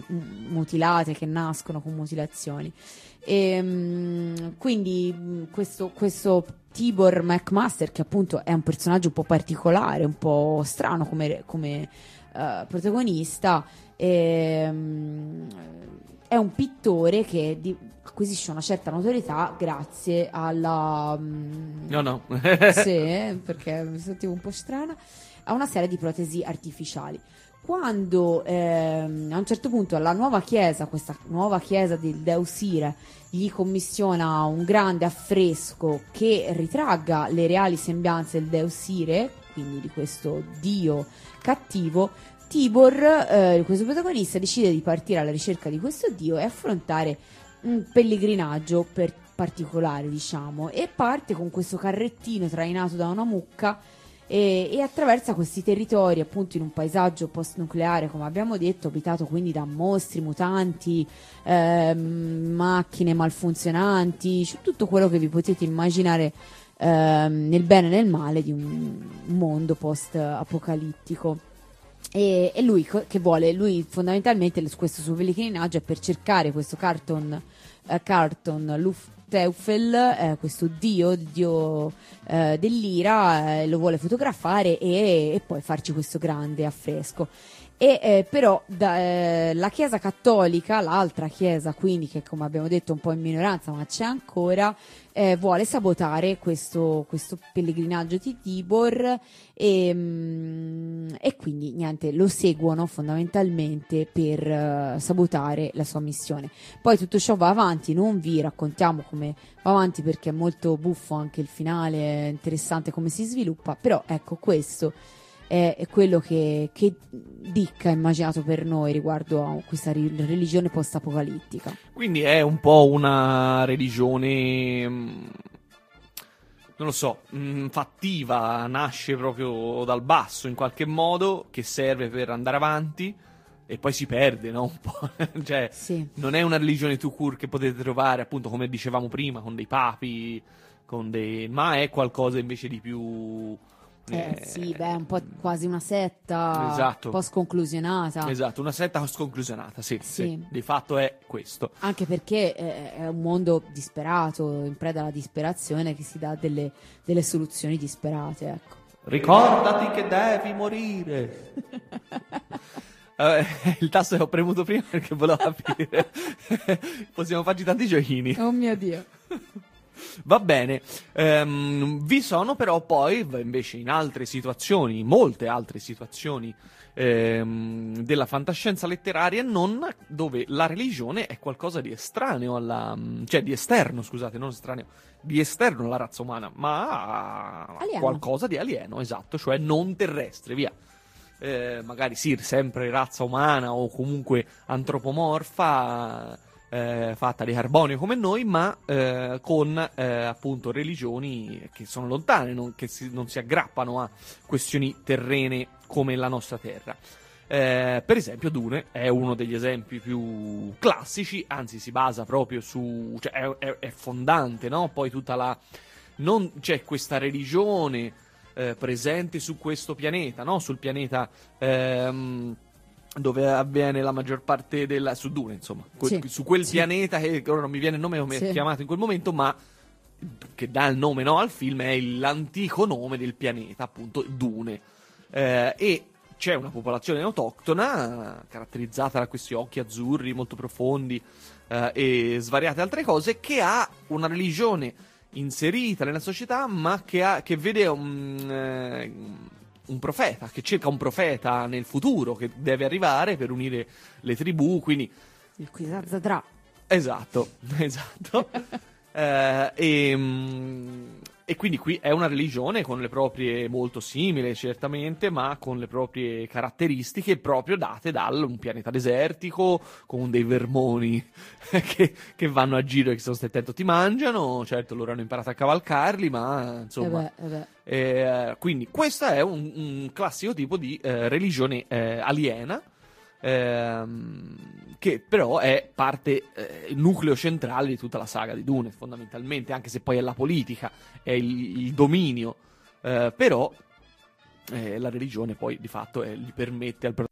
mutilate, che nascono con mutilazioni. Quindi questo Tibor McMaster, che appunto è un personaggio un po' particolare, un po' strano come protagonista, è un pittore che acquisisce una certa notorietà grazie alla No. sì, perché mi sentivo un po' strana, a una serie di protesi artificiali. Quando a un certo punto la nuova chiesa, questa nuova chiesa del Deus Irae, gli commissiona un grande affresco che ritragga le reali sembianze del Deus Irae, quindi di questo dio cattivo, Tibor, questo protagonista, decide di partire alla ricerca di questo dio e affrontare un pellegrinaggio particolare, diciamo, e parte con questo carrettino trainato da una mucca e attraversa questi territori, appunto, in un paesaggio post-nucleare, come abbiamo detto, abitato quindi da mostri, mutanti, macchine malfunzionanti, cioè tutto quello che vi potete immaginare nel bene e nel male di un mondo post-apocalittico. E lui che vuole? Lui fondamentalmente questo suo pellegrinaggio è per cercare questo Carton Luftteufel, questo dio dell'ira, lo vuole fotografare e poi farci questo grande affresco. Però la Chiesa Cattolica, l'altra Chiesa, quindi, che come abbiamo detto è un po' in minoranza ma c'è ancora, vuole sabotare questo pellegrinaggio di Tibor e quindi niente, lo seguono fondamentalmente per sabotare la sua missione. Poi tutto ciò va avanti, non vi raccontiamo come va avanti perché è molto buffo anche il finale, è interessante come si sviluppa, però ecco, questo è quello che Dick ha immaginato per noi riguardo a questa religione post-apocalittica. Quindi è un po' una religione, non lo so, fattiva, nasce proprio dal basso in qualche modo, che serve per andare avanti e poi si perde, no? Un po'. Cioè, sì. Non è una religione tout court che potete trovare, appunto, come dicevamo prima, con dei papi, ma è qualcosa invece di più... sì, beh, un po' quasi una setta, esatto, un po' sconclusionata. Esatto, una setta sconclusionata, sì. Di fatto è questo. Anche perché è un mondo disperato, in preda alla disperazione, che si dà delle soluzioni disperate, ecco. Ricordati che devi morire. Il tasto che ho premuto prima perché volevo capire. Possiamo farci tanti giochini. Oh mio Dio. Va bene, vi sono però poi invece in altre situazioni, molte altre situazioni della fantascienza letteraria, non dove la religione è qualcosa di estraneo cioè di esterno, scusate, non estraneo, di esterno alla razza umana, ma qualcosa di alieno, esatto, cioè non terrestre, via. Magari sì, sempre razza umana o comunque antropomorfa, fatta di carbonio come noi, ma con appunto religioni che sono lontane, che non si aggrappano a questioni terrene come la nostra terra. Per esempio Dune è uno degli esempi più classici, anzi si basa proprio su, cioè è fondante, no? Poi non c'è questa religione presente su questo pianeta, no? Sul pianeta dove avviene la maggior parte su Dune, insomma, su quel pianeta che ora non mi viene il nome come è chiamato in quel momento, ma che dà il nome, no, al film, è l'antico nome del pianeta, appunto Dune, e c'è una popolazione autoctona caratterizzata da questi occhi azzurri molto profondi e svariate altre cose, che ha una religione inserita nella società, ma che vede un profeta, che cerca un profeta nel futuro che deve arrivare per unire le tribù, quindi il Kwisatz-Haderach. Esatto. E quindi qui è una religione con le proprie, molto simile certamente, ma con le proprie caratteristiche proprio date da un pianeta desertico, con dei vermoni che vanno a giro e che sono stai attento ti mangiano. Certo, loro hanno imparato a cavalcarli, ma insomma... quindi questo è un classico tipo di religione aliena, che però è parte, il nucleo centrale di tutta la saga di Dune, fondamentalmente, anche se poi è la politica, è il dominio, però la religione poi di fatto gli permette al